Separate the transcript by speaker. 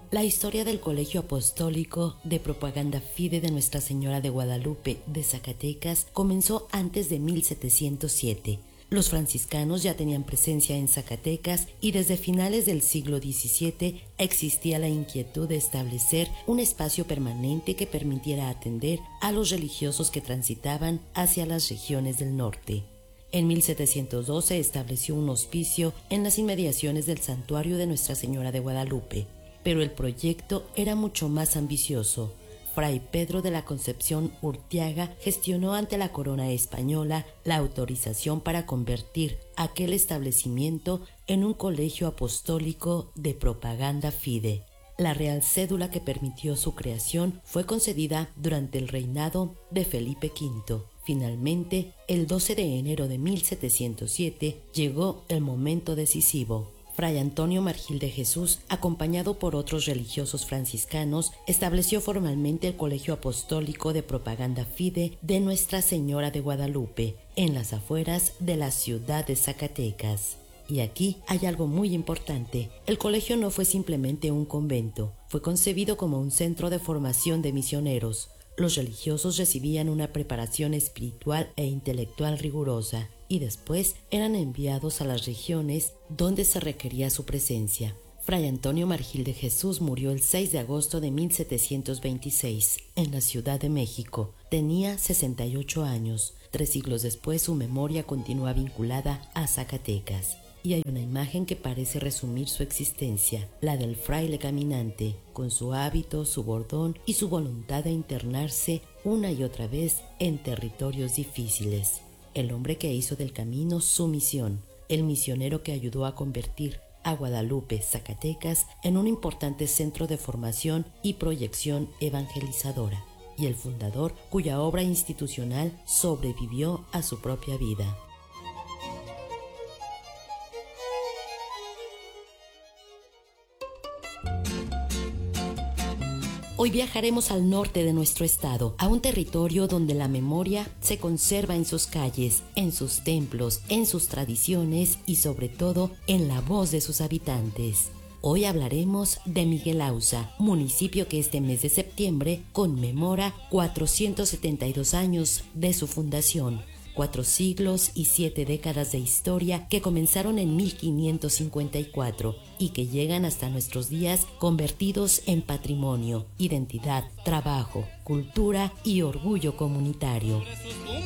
Speaker 1: La historia del Colegio Apostólico de Propaganda Fide de Nuestra Señora de Guadalupe de Zacatecas comenzó antes de 1707. Los franciscanos ya tenían presencia en Zacatecas y desde finales del siglo XVII existía la inquietud de establecer un espacio permanente que permitiera atender a los religiosos que transitaban hacia las regiones del norte. En 1702 se estableció un hospicio en las inmediaciones del santuario de Nuestra Señora de Guadalupe, pero el proyecto era mucho más ambicioso. Fray Pedro de la Concepción Urtiaga gestionó ante la corona española la autorización para convertir aquel establecimiento en un colegio apostólico de propaganda fide. La real cédula que permitió su creación fue concedida durante el reinado de Felipe V. Finalmente, el 12 de enero de 1707 llegó el momento decisivo. Fray Antonio Margil de Jesús, acompañado por otros religiosos franciscanos, estableció formalmente el Colegio Apostólico de Propaganda Fide de Nuestra Señora de Guadalupe, en las afueras de la ciudad de Zacatecas. Y aquí hay algo muy importante. El colegio no fue simplemente un convento, fue concebido como un centro de formación de misioneros. Los religiosos recibían una preparación espiritual e intelectual rigurosa y después eran enviados a las regiones donde se requería su presencia. Fray Antonio Margil de Jesús murió el 6 de agosto de 1726 en la Ciudad de México. Tenía 68 años. 3 siglos después su memoria continúa vinculada a Zacatecas. Y hay una imagen que parece resumir su existencia, la del fraile caminante, con su hábito, su bordón y su voluntad de internarse una y otra vez en territorios difíciles. El hombre que hizo del camino su misión, el misionero que ayudó a convertir a Guadalupe, Zacatecas, en un importante centro de formación y proyección evangelizadora, y el fundador cuya obra institucional sobrevivió a su propia vida. Hoy viajaremos al norte de nuestro estado, a un territorio donde la memoria se conserva en sus calles, en sus templos, en sus tradiciones y sobre todo en la voz de sus habitantes. Hoy hablaremos de Miguel Auza, municipio que este mes de septiembre conmemora 472 años de su fundación. 4 siglos y 7 décadas de historia que comenzaron en 1554 y que llegan hasta nuestros días convertidos en patrimonio, identidad, trabajo, cultura y orgullo comunitario.